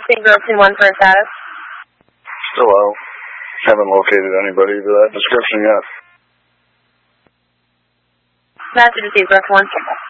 St. Grossman 1 for a status. Still out. Haven't located anybody to that description yet. Master deceased, Rex 1.